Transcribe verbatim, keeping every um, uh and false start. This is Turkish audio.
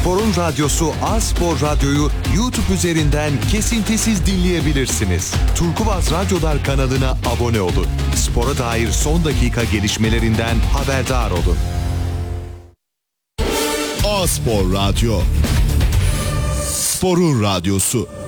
Spor'un radyosu A-Spor Radyo'yu YouTube üzerinden kesintisiz dinleyebilirsiniz. Turkuaz Radyolar kanalına abone olun. Spora dair son dakika gelişmelerinden haberdar olun. A-Spor Radyo. Spor'un radyosu.